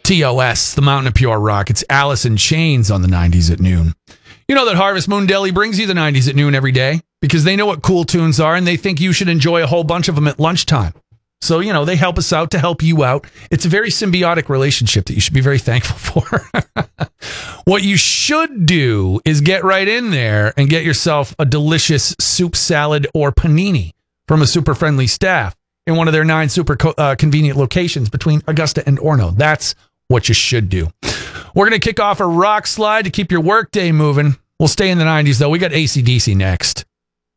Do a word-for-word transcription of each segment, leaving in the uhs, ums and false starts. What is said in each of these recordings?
T O S, the Mountain of Pure Rock. It's Alice in Chains on the nineties at noon. You know that Harvest Moon Deli brings you the nineties at noon every day because they know what cool tunes are and they think you should enjoy a whole bunch of them at lunchtime. So, you know, they help us out to help you out. It's a very symbiotic relationship that you should be very thankful for. What you should do is get right in there and get yourself a delicious soup salad or panini from a super friendly staff in one of their nine super co- uh, convenient locations between Augusta and Orono. That's what you should do. We're going to kick off a rock slide to keep your workday moving. We'll stay in the nineties, though. We got A C D C next.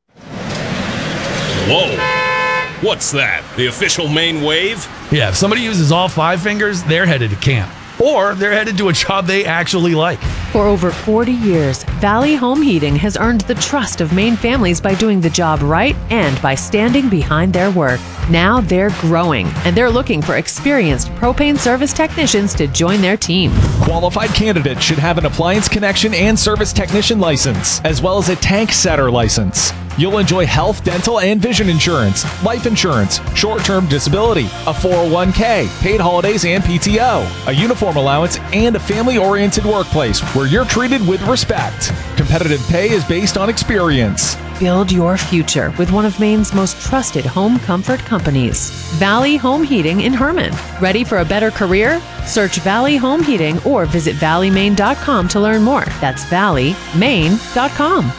Whoa. What's that? The official Maine wave? Yeah, if somebody uses all five fingers, they're headed to camp. Or they're headed to a job they actually like. For over forty years, Valley Home Heating has earned the trust of Maine families by doing the job right and by standing behind their work. Now they're growing, and they're looking for experienced propane service technicians to join their team. Qualified candidates should have an appliance connection and service technician license, as well as a tank setter license. You'll enjoy health, dental, and vision insurance, life insurance, short-term disability, a four oh one k, paid holidays and P T O, a uniform allowance, and a family-oriented workplace where you're treated with respect. Competitive pay is based on experience. Build your future with one of Maine's most trusted home comfort companies, Valley Home Heating in Herman. Ready for a better career? Search Valley Home Heating or visit valley maine dot com to learn more. That's valley maine dot com.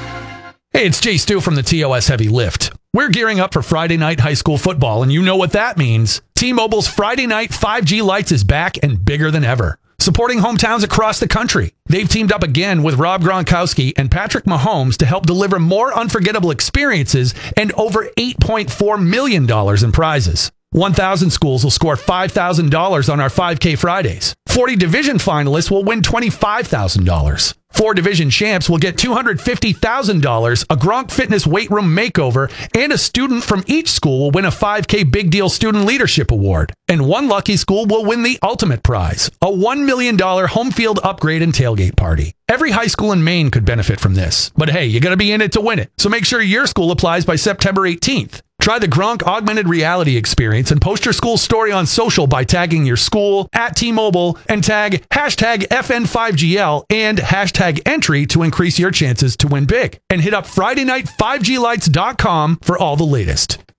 Hey, it's Jay Stu from the T O S Heavy Lift. We're gearing up for Friday night high school football, and you know what that means. T-Mobile's Friday night five G Lights is back and bigger than ever, supporting hometowns across the country. They've teamed up again with Rob Gronkowski and Patrick Mahomes to help deliver more unforgettable experiences and over eight point four million dollars in prizes. one thousand schools will score five thousand dollars on our five K Fridays. forty division finalists will win twenty-five thousand dollars. Four division champs will get two hundred fifty thousand dollars, a Gronk Fitness weight room makeover, and a student from each school will win a five K Big Deal Student Leadership Award. And one lucky school will win the ultimate prize, a one million dollars home field upgrade and tailgate party. Every high school in Maine could benefit from this. But hey, you got to be in it to win it. So make sure your school applies by September eighteenth. Try the Gronk augmented reality experience and post your school story on social by tagging your school at T-Mobile and tag hashtag F N five G L and hashtag entry to increase your chances to win big. And hit up Friday night five G lights dot com for all the latest.